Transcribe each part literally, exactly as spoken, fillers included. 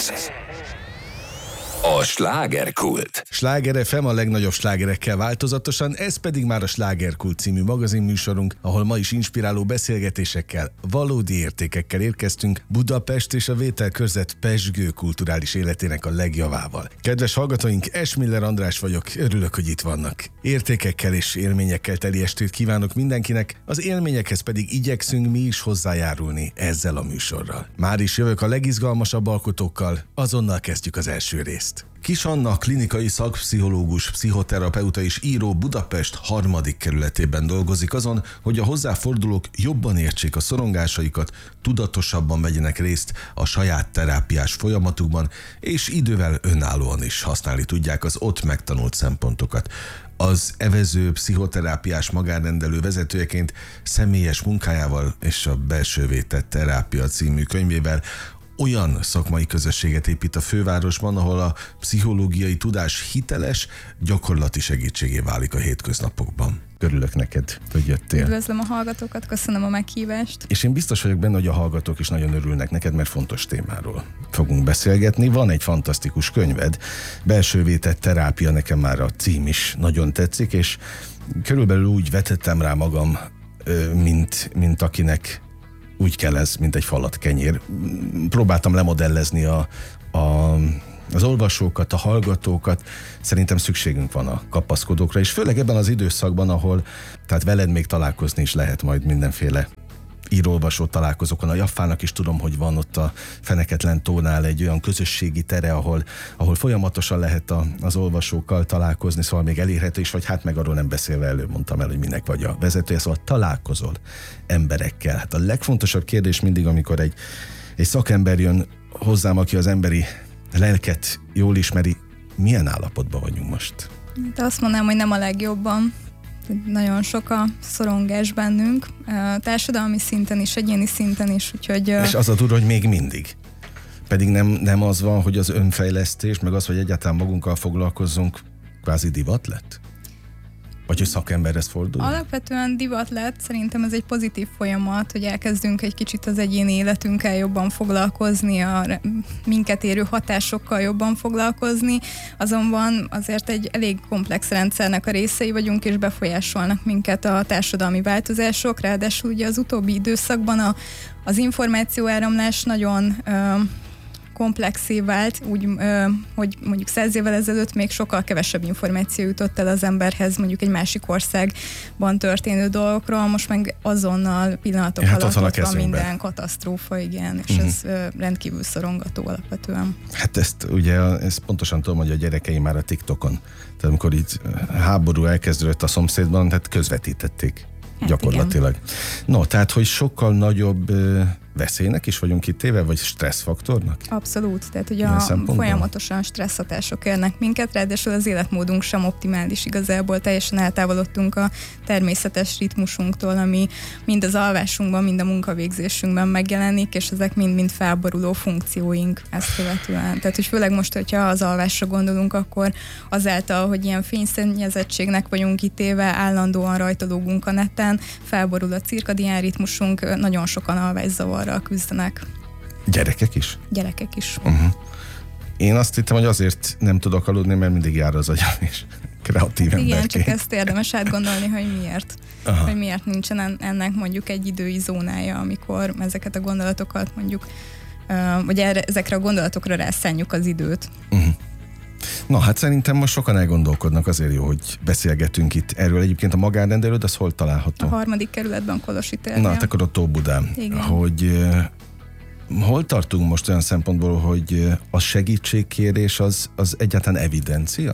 Ez a slágerkult. Sláger ef em a legnagyobb slágerekkel változatosan, ez pedig már a Slágerkult című magazinműsorunk, ahol ma is inspiráló beszélgetésekkel, valódi értékekkel érkeztünk Budapest és a vételkörzet pezsgő kulturális életének a legjavával. Kedves hallgatóink, Esmiller András vagyok, örülök, hogy itt vannak. Értékekkel és élményekkel teli estét kívánok mindenkinek, az élményekhez pedig igyekszünk mi is hozzájárulni ezzel a műsorral. Már is jövök a legizgalmasabb alkotókkal, azonnal kezdjük az első részt. Kis Anna, klinikai szakpszichológus, pszichoterapeuta és író Budapest harmadik kerületében dolgozik azon, hogy a hozzáfordulók jobban értsék a szorongásaikat, tudatosabban vegyenek részt a saját terápiás folyamatukban, és idővel önállóan is használni tudják az ott megtanult szempontokat. Az evező pszichoterápiás magánrendelő vezetőjeként személyes munkájával és a Belsővé tett terápia című könyvével olyan szakmai közösséget épít a fővárosban, ahol a pszichológiai tudás hiteles, gyakorlati segítségé válik a hétköznapokban. Örülök neked, hogy jöttél. Üdvözlöm a hallgatókat, köszönöm a meghívást. És én biztos vagyok benne, hogy a hallgatók is nagyon örülnek neked, mert fontos témáról fogunk beszélgetni. Van egy fantasztikus könyved, Belsővé tett terápia, nekem már a cím is nagyon tetszik, és körülbelül úgy vetettem rá magam, mint, mint akinek úgy kell ez, mint egy falat kenyér. Próbáltam lemodellezni a, a, az olvasókat, a hallgatókat. Szerintem szükségünk van a kapaszkodókra, és főleg ebben az időszakban, ahol tehát veled még találkozni is lehet majd mindenféle író-olvasó találkozókon. A Jaffának is tudom, hogy van ott a Feneketlen tónál egy olyan közösségi tere, ahol, ahol folyamatosan lehet a, az olvasókkal találkozni, szóval még elérhető is, vagy hát meg arról nem beszélve előbb mondtam el, hogy minek vagy a vezetője, szóval találkozol emberekkel. Hát a legfontosabb kérdés mindig, amikor egy, egy szakember jön hozzám, aki az emberi lelket jól ismeri, milyen állapotban vagyunk most? De azt mondanám, hogy nem a legjobban. Nagyon sok a szorongás bennünk, társadalmi szinten is, egyéni szinten is, úgyhogy... És az a durva, hogy még mindig. Pedig nem, nem az van, hogy az önfejlesztés, meg az, hogy egyáltalán magunkkal foglalkozzunk, kvázi divat lett? Vagy hogy szakemberhez fordul? Alapvetően divat lett, szerintem ez egy pozitív folyamat, hogy elkezdünk egy kicsit az egyéni életünkkel jobban foglalkozni, a minket érő hatásokkal jobban foglalkozni, azonban azért egy elég komplex rendszernek a részei vagyunk, és befolyásolnak minket a társadalmi változások, ráadásul ugye az utóbbi időszakban a, az információáramlás nagyon... Ö, komplexé vált, úgy, ö, hogy mondjuk száz évvel ezelőtt még sokkal kevesebb információ jutott el az emberhez, mondjuk egy másik országban történő dolgokról, most meg azonnal pillanatok hát alatt ott van minden katasztrófa, igen, és uh-huh. ez ö, rendkívül szorongató alapvetően. Hát ezt ugye, ezt pontosan tudom, hogy a gyerekeim már a TikTokon, tehát amikor itt háború elkezdődött a szomszédban, tehát közvetítették. Hát gyakorlatilag. Igen. No, tehát, hogy sokkal nagyobb ö, veszélynek is vagyunk kitéve, vagy stresszfaktornak? Abszolút, tehát hogy a folyamatosan stresszhatások érnek minket, ráadásul az életmódunk sem optimális igazából, teljesen eltávolodtunk a természetes ritmusunktól, ami mind az alvásunkban, mind a munkavégzésünkben megjelenik, és ezek mind-mind felboruló funkcióink ezt követően. Tehát, hogy főleg most, hogyha az alvásra gondolunk, akkor azáltal, hogy ilyen fényszennyezettségnek vagyunk kitéve, állandóan rajtológunk a neten, felborul a cirkadián ritmusunk, nagyon sokan alvászavarral küzdenek. Gyerekek is? Gyerekek is. Uh-huh. Én azt hittem, hogy azért nem tudok aludni, mert mindig jár az agyam is. Kreatív hát igen, emberként. csak ezt érdemes átgondolni, hogy miért. Aha. Hogy miért nincsen ennek mondjuk egy idői zónája, amikor ezeket a gondolatokat mondjuk, vagy erre, ezekre a gondolatokra rászánjuk az időt. Uh-huh. Na, hát szerintem most sokan elgondolkodnak, azért jó, hogy beszélgetünk itt erről. Egyébként a magánrendelőd, az hol található? A harmadik kerületben, Kolosi térnél. Na, hát akkor ott Óbudán. Igen. Hogy uh, hol tartunk most olyan szempontból, hogy uh, a segítségkérés az, az egyáltalán evidencia?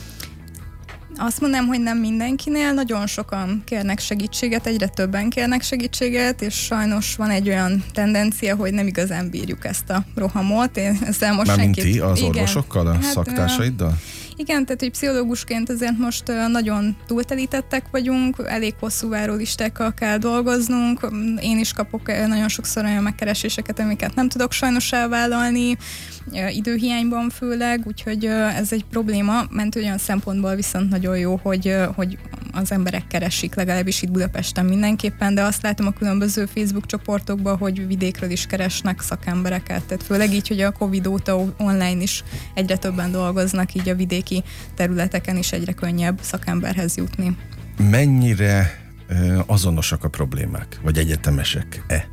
Azt mondanám, hogy nem mindenkinél, nagyon sokan kérnek segítséget, egyre többen kérnek segítséget, és sajnos van egy olyan tendencia, hogy nem igazán bírjuk ezt a rohamot. Én ezzel most Mármint senkit... ti, az igen. orvosokkal, a hát, szaktársaiddal? Igen, tehát, hogy pszichológusként azért most nagyon túltelítettek vagyunk, elég hosszú várólistákkal kell dolgoznunk. Én is kapok nagyon sokszor olyan megkereséseket, amiket nem tudok sajnos elvállalni, időhiányban főleg, úgyhogy ez egy probléma, mert olyan szempontból viszont nagyon jó, hogy, hogy az emberek keresik, legalábbis itt Budapesten mindenképpen, de azt látom a különböző Facebook csoportokban, hogy vidékről is keresnek szakembereket, tehát főleg így, hogy a Covid óta online is egyre többen dolgoznak, így a vidéki területeken is egyre könnyebb szakemberhez jutni. Mennyire azonosak a problémák, vagy egyetemesek-e?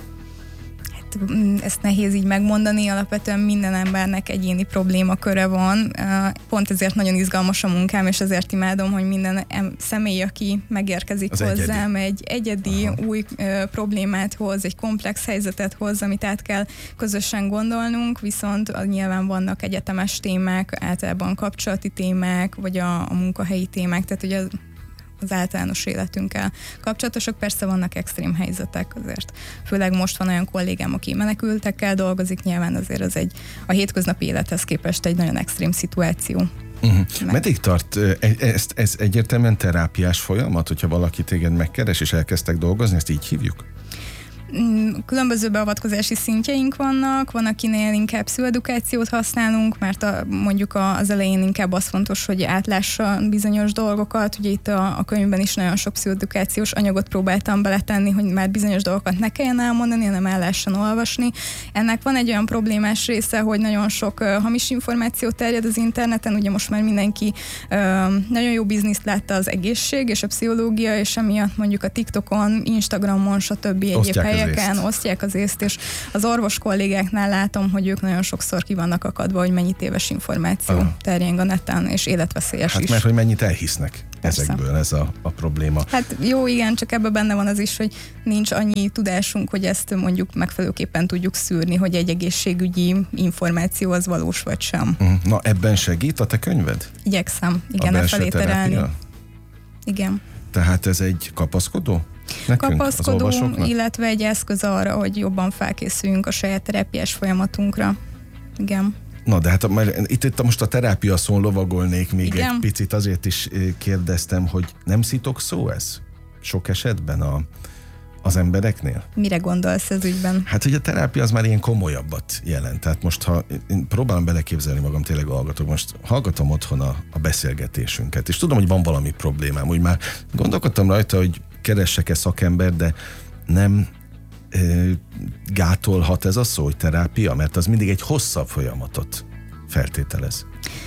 Ezt nehéz így megmondani, alapvetően minden embernek egyéni problémaköre van. Pont ezért nagyon izgalmas a munkám, és ezért imádom, hogy minden személy, aki megérkezik az hozzám, egyedi. egy egyedi Aha. új ö, problémát hoz, egy komplex helyzetet hoz, amit át kell közösen gondolnunk, viszont nyilván vannak egyetemes témák, általában kapcsolati témák, vagy a, a munkahelyi témák, tehát ugye az általános életünkkel kapcsolatosak. Persze vannak extrém helyzetek azért. Főleg most van olyan kollégám, aki menekültekkel dolgozik, nyilván azért az egy a hétköznapi élethez képest egy nagyon extrém szituáció. Uh-huh. Meddig tart ez, ez egyértelműen terápiás folyamat, hogyha valaki téged megkeres és elkezdtek dolgozni, ezt így hívjuk? Különböző beavatkozási szintjeink vannak, van, akinél inkább pszichoedukációt használunk, mert a, mondjuk az elején inkább az fontos, hogy átlássa bizonyos dolgokat. Ugye itt a, a könyvben is nagyon sok pszichoedukációs anyagot próbáltam beletenni, hogy már bizonyos dolgokat ne kelljen elmondani, hanem el lehessen olvasni. Ennek van egy olyan problémás része, hogy nagyon sok uh, hamis információ terjed az interneten, ugye most már mindenki uh, nagyon jó bizniszt látta az egészség és a pszichológia, és emiatt mondjuk a TikTokon, Instagramon, stb. Egyéb helyeken osztják az észt, és az orvos kollégáknál látom, hogy ők nagyon sokszor ki vannak akadva, hogy mennyi téves információ Aha. terjeng a neten, és életveszélyes hát is. Mert hogy mennyit elhisznek Persze. ezekből, ez a, a probléma. Hát jó, igen, csak ebben benne van az is, hogy nincs annyi tudásunk, hogy ezt mondjuk megfelelőképpen tudjuk szűrni, hogy egy egészségügyi információ az valós vagy sem. Na, ebben segít a te könyved? Igyekszem, igen, e felé terelni. Igen. Tehát ez egy kapaszkodó? Nekünk, kapaszkodó, illetve egy eszköz arra, hogy jobban felkészüljünk a saját terápiás folyamatunkra. Igen. Na, de hát már itt, itt most a terápia szón lovagolnék még Igen. egy picit, azért is kérdeztem, hogy nem szitok szó ez? Sok esetben a, az embereknél? Mire gondolsz ez ügyben? Hát, hogy a terápia az már ilyen komolyabbat jelent. Tehát most, ha én próbálom beleképzelni magam, tényleg hallgatok, most hallgatom otthon a, a beszélgetésünket, és tudom, hogy van valami problémám, úgy már gondolkodtam rajta, hogy keressek-e szakember, de nem e, gátolhat ez a szó, hogy terápia, mert az mindig egy hosszabb folyamatot feltételez.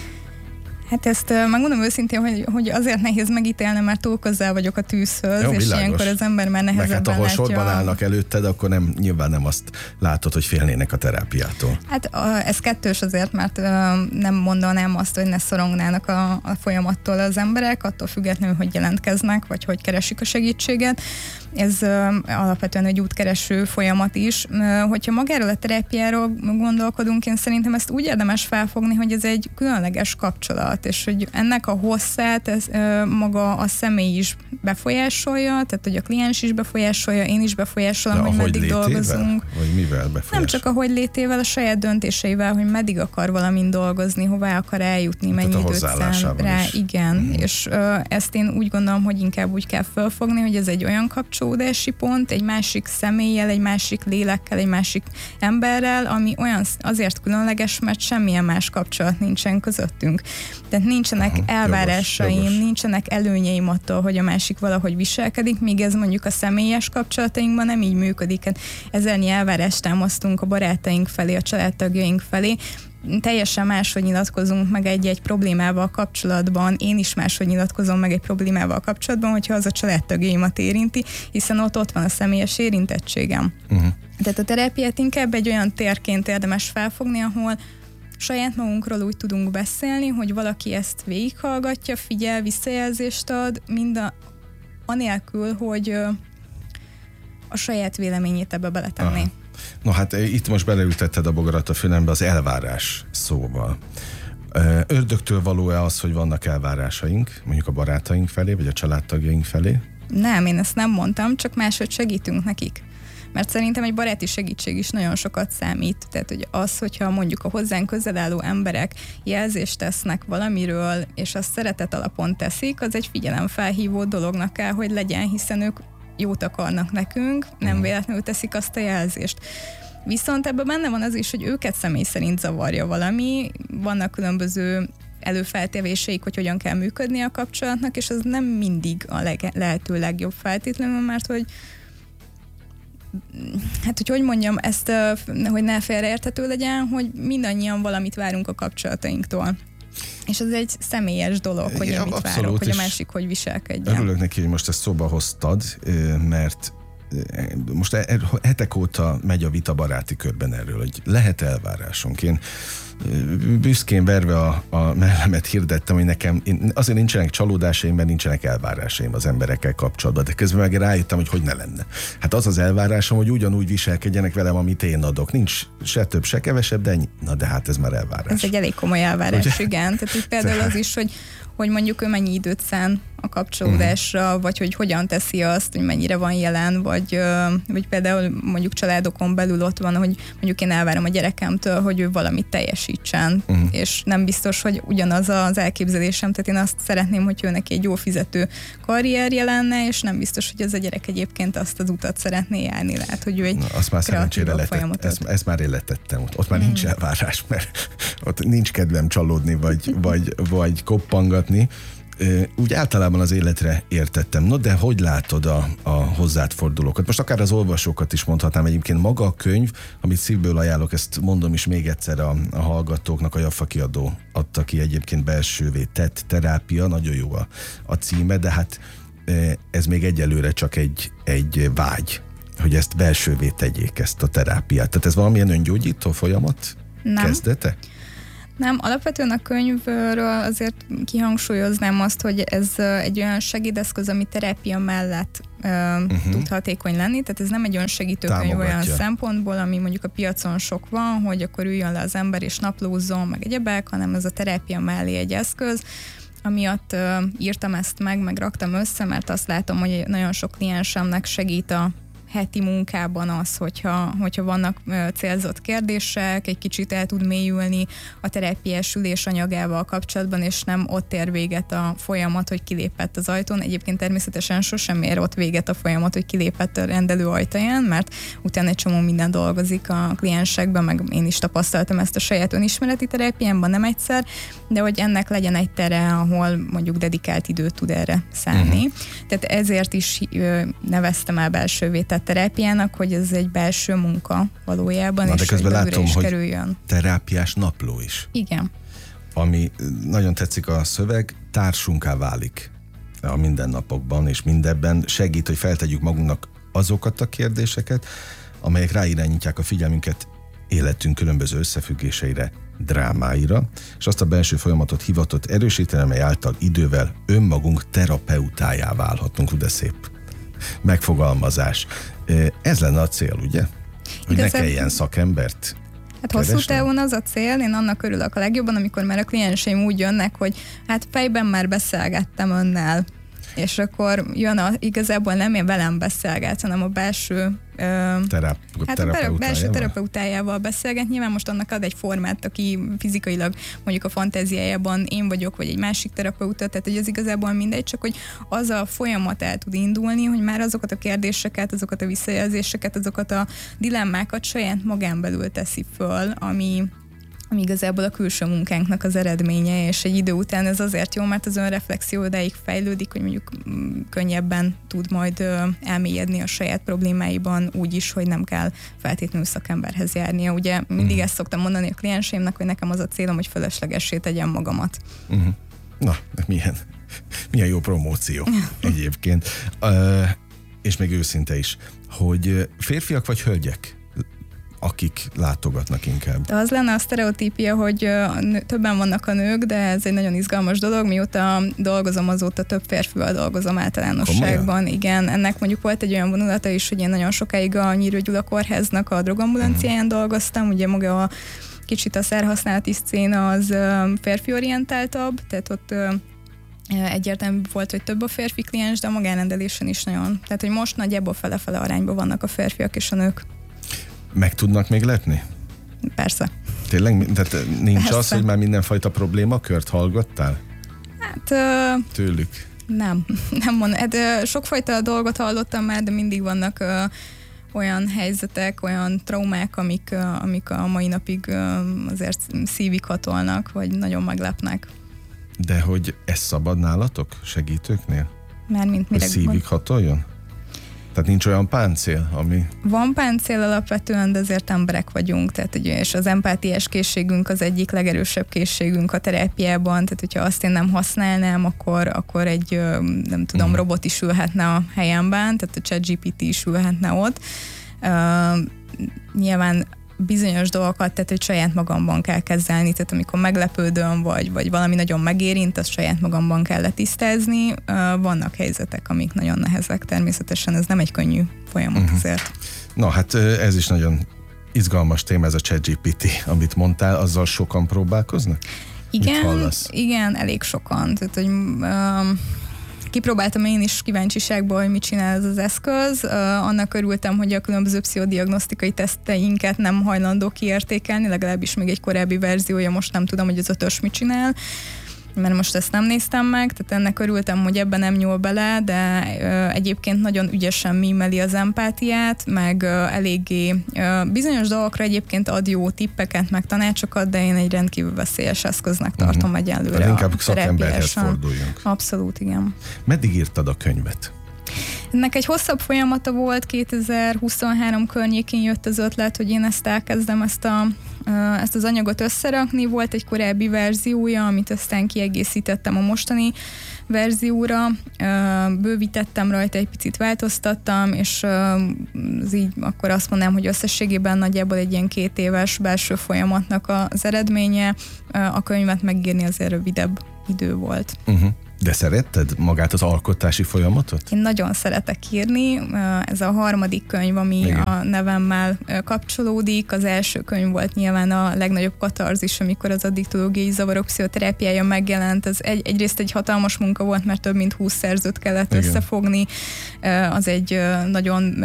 Hát ezt megmondom őszintén, hogy, hogy azért nehéz megítélni, mert túl közel vagyok a tűzhöz, Jó, és világos. Ilyenkor az ember már nehezebben hát, ahol látja. sorban állnak előtted, akkor nem, nyilván nem azt látod, hogy félnének a terápiától. Hát a, ez kettős azért, mert uh, nem mondanám azt, hogy ne szorongnának a, a folyamattól az emberek, attól függetlenül, hogy jelentkeznek, vagy hogy keresik a segítséget. Ez uh, alapvetően egy útkereső folyamat is. Uh, hogyha magáról a terápiáról gondolkodunk, én szerintem ezt úgy érdemes felfogni, hogy ez egy különleges kapcsolat, és hogy ennek a hosszát ez, uh, maga a személy is befolyásolja, tehát hogy a kliens is befolyásolja, én is befolyásolom, hogy meddig létével? dolgozunk. Vagy mivel befolyásolja? Nem csak a hogy létével, a saját döntéseivel, hogy meddig akar valamin dolgozni, hová akar eljutni, mennyi időt szán rá. Is. Igen, mm. és uh, ezt én úgy gondolom, hogy inkább úgy kell felfogni, hogy ez egy olyan kapcsolódási pont, egy másik személlyel, egy másik lélekkel, egy másik emberrel, ami olyan azért különleges, mert semmilyen más kapcsolat nincsen közöttünk. Tehát nincsenek Aha, elvárásaim, jogos, jogos. nincsenek előnyeim attól, hogy a másik valahogy viselkedik, míg ez mondjuk a személyes kapcsolatainkban nem így működik. Ezernyi elvárást támasztunk a barátaink felé, a családtagjaink felé, teljesen máshogy nyilatkozunk meg egy-egy problémával kapcsolatban, én is máshogy nyilatkozom meg egy problémával kapcsolatban, hogyha az a családtagjaimat érinti, hiszen ott ott van a személyes érintettségem. Uh-huh. Tehát a terápiát inkább egy olyan térként érdemes felfogni, ahol saját magunkról úgy tudunk beszélni, hogy valaki ezt végighallgatja, figyel, visszajelzést ad, mind a, anélkül, hogy a saját véleményét ebbe beletenni. Aha. No hát itt most beleültetted a bogarat a fülembe az elvárás szóval. Ördögtől való-e az, hogy vannak elvárásaink, mondjuk a barátaink felé, vagy a családtagjaink felé? Nem, én ezt nem mondtam, csak máshogy segítünk nekik. Mert szerintem egy baráti segítség is nagyon sokat számít. Tehát, hogy az, hogyha mondjuk a hozzánk közel álló emberek jelzést tesznek valamiről, és azt szeretet alapon teszik, az egy figyelemfelhívó dolognak kell, hogy legyen, hiszen ők jót akarnak nekünk, nem véletlenül teszik azt a jelzést. Viszont ebben benne van az is, hogy őket személy szerint zavarja valami, vannak különböző előfeltevéseik, hogy hogyan kell működni a kapcsolatnak, és ez nem mindig a leg- lehető legjobb feltétlenül, mert hogy hát, hogy hogy mondjam ezt, hogy ne félreérthető legyen, hogy mindannyian valamit várunk a kapcsolatainktól. És ez egy személyes dolog, hogy én ja, mit abszolút, várok, hogy a másik hogy viselkedjen. Örülök neki, hogy most ezt szóba hoztad, mert most hetek óta megy a vita baráti körben erről, hogy lehet elvárásunk. Én büszkén verve a, a mellemet hirdettem, hogy nekem én, azért nincsenek csalódásaim, mert nincsenek elvárásaim az emberekkel kapcsolatban, de közben meg rájöttem, hogy hogy ne lenne. Hát az az elvárásom, hogy ugyanúgy viselkedjenek velem, amit én adok. Nincs se több, se kevesebb, de ennyi. Na de hát ez már elvárás. Ez egy elég komoly elvárás, ugye? Igen. Tehát itt például az is, hogy hogy mondjuk ő mennyi időt szán a kapcsolódásra, uh-huh. vagy hogy hogyan teszi azt, hogy mennyire van jelen, vagy, vagy például mondjuk családokon belül ott van, hogy mondjuk én elvárom a gyerekemtől, hogy ő valamit teljesítsen, uh-huh. és nem biztos, hogy ugyanaz az elképzelésem, tehát én azt szeretném, hogy ő neki egy jó fizető karrierje lenne, és nem biztos, hogy ez a gyerek egyébként azt az utat szeretné járni, lehet, hogy ő egy Na, azt már szerencsére letett, ezt, ezt már én letettem, ott, ott már uh-huh. nincs elvárás, mert ott nincs kedvem csalódni, vagy, vagy, vagy koppangatni. Úgy általában az életre értettem. No, de hogy látod a, a hozzád fordulókat? Most akár az olvasókat is mondhatnám, egyébként maga a könyv, amit szívből ajánlok, ezt mondom is még egyszer a, a hallgatóknak, a Jaffa kiadó adta ki, egyébként belsővé tett terápia, nagyon jó a, a címe, de hát ez még egyelőre csak egy, egy vágy, hogy ezt belsővé tegyék, ezt a terápiát. Tehát ez valamilyen öngyógyító folyamat? Nem. Kezdete? Nem, alapvetően a könyvről azért kihangsúlyoznám azt, hogy ez egy olyan segédeszköz, ami terápia mellett uh-huh. tud hatékony lenni, tehát ez nem egy önsegítőkönyv olyan szempontból, ami mondjuk a piacon sok van, hogy akkor üljön le az ember és naplózzon, meg egyebek, hanem ez a terápia mellé egy eszköz, amiatt uh, írtam ezt meg, meg raktam össze, mert azt látom, hogy nagyon sok kliensemnek segít a heti munkában az, hogyha, hogyha vannak célzott kérdések, egy kicsit el tud mélyülni a terápiás ülés anyagával kapcsolatban, és nem ott ér véget a folyamat, hogy kilépett az ajtón. Egyébként természetesen sosem ér ott véget a folyamat, hogy kilépett a rendelő ajtaján, mert utána egy csomó minden dolgozik a kliensekben, meg én is tapasztaltam ezt a saját önismereti terápiámban, nem egyszer, de hogy ennek legyen egy tere, ahol mondjuk dedikált időt tud erre szállni. Uh-huh. Tehát ezért is neveztem el belsővé tett terápiának, hogy ez egy belső munka valójában, Na, és hogy látom, is hogy kerüljön. Terápiás napló is. Igen. Ami nagyon tetszik a szöveg, társunká válik a mindennapokban, és mindebben segít, hogy feltegyük magunknak azokat a kérdéseket, amelyek ráirányítják a figyelmünket életünk különböző összefüggéseire, drámáira, és azt a belső folyamatot hivatott erősíteni, amely által idővel önmagunk terapeutájá válhatunk. De szép megfogalmazás. Ez lenne a cél, ugye? Hogy Igazán... ne kelljen szakembert Hát hosszú távon az a cél, én annak örülök a legjobban, amikor már a klienseim úgy jönnek, hogy hát fejben már beszélgettem önnel, és akkor jön a, igazából nem én velem beszélget, hanem a belső Terap, hát a belső terapeutájával beszélget. Nyilván most annak ad egy formát, aki fizikailag mondjuk a fantáziájában én vagyok, vagy egy másik terapeuta, tehát hogy az igazából mindegy, csak hogy az a folyamat el tud indulni, hogy már azokat a kérdéseket, azokat a visszajelzéseket, azokat a dilemmákat saját magán belül teszi föl, ami ami igazából a külső munkánknak az eredménye, és egy idő után ez azért jó, mert az önreflexió odáig fejlődik, hogy mondjuk könnyebben tud majd elmélyedni a saját problémáiban úgy is, hogy nem kell feltétlenül szakemberhez járnia. Ugye mindig uh-huh. ezt szoktam mondani a klienseimnek, hogy nekem az a célom, hogy fölöslegessé tegyem magamat. Uh-huh. Na, milyen, milyen jó promóció egyébként. Uh, és még őszinte is, hogy férfiak vagy hölgyek, akik látogatnak inkább. De az lenne a sztereotípia, hogy többen vannak a nők, de ez egy nagyon izgalmas dolog. Mióta dolgozom, azóta több férfival dolgozom általánosságban. Komolyan? Igen, ennek mondjuk volt egy olyan vonulata is, hogy én nagyon sokáig a Nyírő Gyula Kórháznak a drogambulanciáján uh-huh. dolgoztam. Ugye maga a kicsit a szerhasználati szcéna az férfiorientáltabb, tehát ott egyértelmű volt, hogy több a férfi kliens, de a magánrendelésen is nagyon. Tehát, hogy most nagyjából fele-fele arányban vannak a férfiak és a nők. Meg tudnak még lepni? Persze. Tényleg? Tehát nincs Persze. az, hogy már mindenfajta problémakört hallgattál? Hát... Uh, Tőlük? Nem. Nem mondom. Hát, uh, sokfajta dolgot hallottam már, de mindig vannak uh, olyan helyzetek, olyan traumák, amik, uh, amik a mai napig uh, azért szívig hatolnak, vagy nagyon meglepnek. De hogy ez szabad nálatok segítőknél? Mármint mire hogy szívig hatoljon? Tehát nincs olyan páncél, ami... Van páncél alapvetően, de azért emberek vagyunk, tehát ugye, és az empátiás készségünk az egyik legerősebb készségünk a terápiában, tehát hogyha azt én nem használnám, akkor, akkor egy, nem tudom, uh-huh. robot is ülhetne a helyemben, tehát a ChatGPT is ülhetne ott. Uh, nyilván bizonyos dolgokat, tehát hogy saját magamban kell kezelni, tehát amikor meglepődöm, vagy, vagy valami nagyon megérint, azt saját magamban kell letisztázni. Vannak helyzetek, amik nagyon nehezek, természetesen ez nem egy könnyű folyamat uh-huh. azért. Na hát ez is nagyon izgalmas téma, ez a ChatGPT, amit mondtál, azzal sokan próbálkoznak? Igen, igen, elég sokan. Tehát, hogy um, kipróbáltam én is kíváncsiságból, hogy mit csinál ez az eszköz. Uh, annak örültem, hogy a különböző pszichodiagnosztikai teszteinket nem hajlandó kiértékelni, legalábbis még egy korábbi verziója, most nem tudom, hogy az ötös mit csinál, mert most ezt nem néztem meg, tehát ennek örültem, hogy ebben nem nyúl bele, de uh, egyébként nagyon ügyesen mímeli az empátiát, meg uh, eléggé uh, bizonyos dolgokra egyébként ad jó tippeket, meg tanácsokat, de én egy rendkívül veszélyes eszköznek tartom uh-huh. egyelőre. Tehát inkább szakemberhez forduljunk. Abszolút, igen. Meddig írtad a könyvet? Ennek egy hosszabb folyamata volt, kétezer-huszonhárom környékén jött az ötlet, hogy én ezt elkezdem, ezt, a, ezt az anyagot összerakni. Volt egy korábbi verziója, amit aztán kiegészítettem a mostani verzióra, bővítettem rajta, egy picit változtattam, és az így akkor azt mondanám, hogy összességében nagyjából egy ilyen két éves belső folyamatnak az eredménye. A könyvet megírni azért rövidebb idő volt. Uh-huh. De szeretted magát az alkotási folyamatot? Én nagyon szeretek írni. Ez a harmadik könyv, ami igen. a nevemmel kapcsolódik. Az első könyv volt nyilván a legnagyobb katarzis, amikor az addiktológiai zavarok pszichoterápiája megjelent. Ez egy, egyrészt egy hatalmas munka volt, mert több mint húsz szerzőt kellett igen. összefogni. Az egy nagyon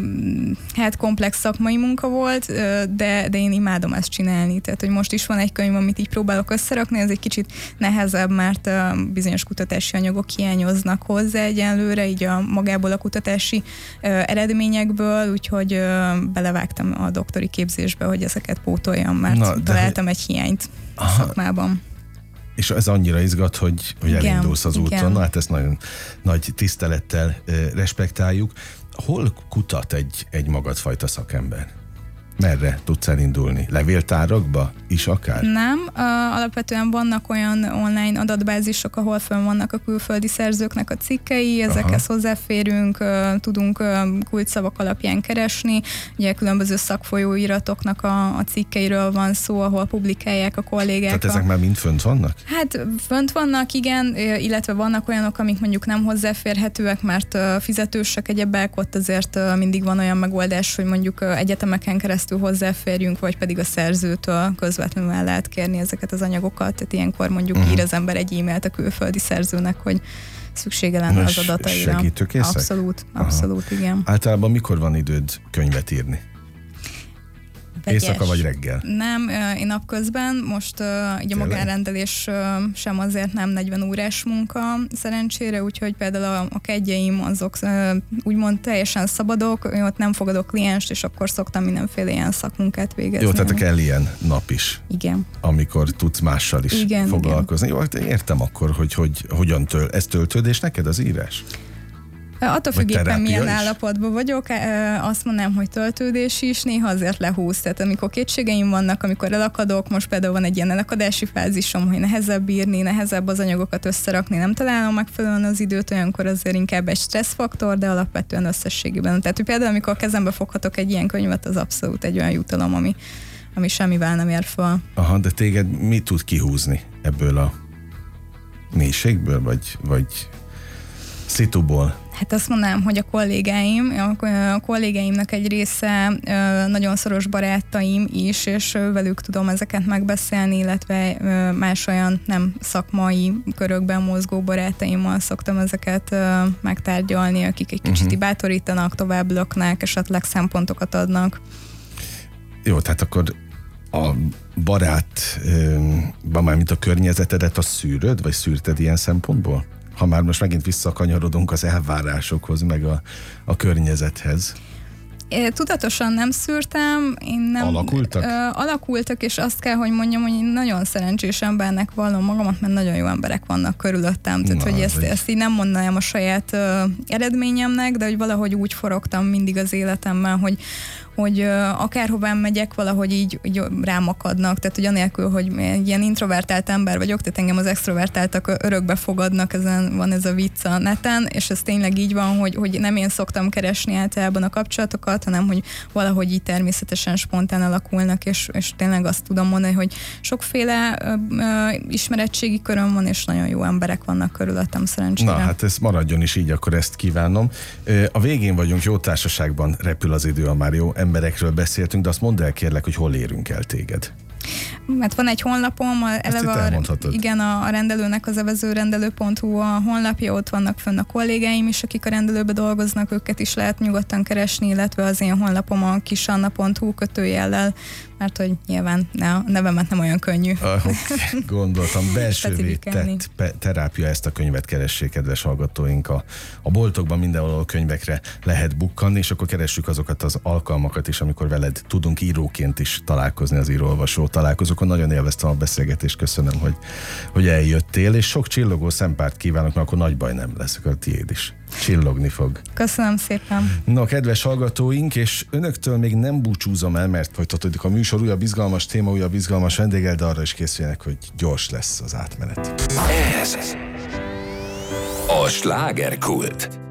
hát komplex szakmai munka volt, de, de én imádom ezt csinálni. Tehát, hogy most is van egy könyv, amit így próbálok összerakni, ez egy kicsit nehezebb, mert bizonyos kutatási anyagok hiányoznak hozzá egyenlőre, így a magából a kutatási uh, eredményekből, úgyhogy uh, belevágtam a doktori képzésbe, hogy ezeket pótoljam, mert Na, találtam egy hiányt a szakmában. És ez annyira izgat, hogy, hogy igen, elindulsz az úton. Na, hát ezt nagyon nagy tisztelettel uh, respektáljuk. Hol kutat egy, egy magadfajta szakember? Merre tudsz elindulni? Levéltárakba is akár? Nem. Uh, alapvetően vannak olyan online adatbázisok, ahol fönn vannak a külföldi szerzőknek a cikkei, ezekhez Aha. hozzáférünk, uh, tudunk uh, kulcsszavak alapján keresni. Ugye különböző szakfolyóiratoknak a, a cikkeiről van szó, ahol publikálják a kollégák. Tehát ezek a... már mind fönt vannak? Hát fönt vannak, igen, illetve vannak olyanok, amik mondjuk nem hozzáférhetőek, mert uh, fizetősek egyebek, ott azért uh, mindig van olyan megoldás, hogy mondjuk uh, egyetemeken keresztül hozzáférjünk, vagy pedig a szerzőtől közvetlenül el lehet kérni ezeket az anyagokat. Tehát ilyenkor mondjuk uh-huh. ír az ember egy e-mailt a külföldi szerzőnek, hogy szüksége lenne az adataira. Segítőkészek? Abszolút, abszolút, Aha. igen. Általában mikor van időd könyvet írni? Vegyes. Éjszaka vagy reggel? Nem, én napközben. Most uh, így a magánrendelés uh, sem azért nem negyven órás munka szerencsére, úgyhogy például a, a kedjeim azok uh, úgymond teljesen szabadok, én ott nem fogadok klienst, és akkor szoktam mindenféle ilyen szakmunkát végezni. Jó, tehát kell ilyen nap is. Igen. Amikor tudsz mással is igen, foglalkozni. Igen. Jó, értem akkor, hogy, hogy hogyan töl, ez töltődés neked az írás? Attól függ éppen milyen állapotban vagyok, azt mondanám, hogy töltődés is, néha azért lehúz. Tehát amikor kétségeim vannak, amikor elakadok, most például van egy ilyen elakadási fázisom, hogy nehezebb írni, nehezebb az anyagokat összerakni, nem találom megfelelően az időt, olyankor azért inkább egy stresszfaktor, de alapvetően összességében. Tehát hogy például amikor kezembe foghatok egy ilyen könyvet, az abszolút egy olyan jutalom, ami, ami semmivel nem ér fel. Aha, de téged mi tud kihúzni ebből a mélységből, vagy, vagy szituból? Hát azt mondanám, hogy a kollégáim, a kollégáimnak egy része nagyon szoros barátaim is, és velük tudom ezeket megbeszélni, illetve más olyan nem szakmai körökben mozgó barátaimmal szoktam ezeket megtárgyalni, akik egy kicsit uh-huh. bátorítanak, tovább löknek, esetleg szempontokat adnak. Jó, tehát akkor a barát, már mint a környezetedet, azt szűröd, vagy szűrted ilyen szempontból? Ha már most megint visszakanyarodunk az elvárásokhoz, meg a, a környezethez. Tudatosan nem szűrtem. Én nem, alakultak? Ö, alakultak, és azt kell, hogy mondjam, hogy én nagyon szerencsés embernek vallom magamat, mert nagyon jó emberek vannak körülöttem. Tehát, Na, hogy ezt, ezt így nem mondanám a saját ö, eredményemnek, de hogy valahogy úgy forogtam mindig az életemben, hogy hogy uh, akárhová megyek, valahogy így, így rám akadnak, tehát hogy anélkül, hogy egy ilyen introvertált ember vagyok, tehát engem az extrovertáltak örökbe fogadnak, ezen van ez a vicc a neten, és ez tényleg így van, hogy, hogy nem én szoktam keresni általában a kapcsolatokat, hanem hogy valahogy így természetesen spontán alakulnak, és, és tényleg azt tudom mondani, hogy sokféle uh, uh, ismeretségi köröm van, és nagyon jó emberek vannak körülöttem, szerencsére. Na, hát ez maradjon is így, akkor ezt kívánom. A végén vagyunk, jó társaságban repül az idő, a már jó emberekről beszéltünk, de azt mondd el kérlek, hogy hol érünk el téged. Mert van egy honlapom, a, eleve a, igen, a, a rendelőnek az evezőrendelő pont hu a honlapja, ott vannak fönn a kollégáim is, akik a rendelőbe dolgoznak, őket is lehet nyugodtan keresni, illetve az én honlapom a kisanna pont hu kötőjellel, mert hogy nyilván ne, a nevemet nem olyan könnyű. Ah, okay. Gondoltam, belsővé tett pe- terápia, ezt a könyvet keressék, kedves hallgatóink. A, a boltokban mindenhol könyvekre lehet bukkanni, és akkor keressük azokat az alkalmakat is, amikor veled tudunk íróként is találkozni az író-olvasó találkozókon. Nagyon élveztem a beszélgetést, köszönöm, hogy, hogy eljöttél, és sok csillogó szempárt kívánok, mert akkor nagy baj nem lesz, akkor a tiéd is csillogni fog. Köszönöm szépen. Na, kedves hallgatóink, és önöktől még nem búcsúzom el, mert folytatódik a műsor, újabb izgalmas téma, újabb izgalmas vendéggel, de arra is készüljenek, hogy gyors lesz az átmenet. Ez a Slágerkult.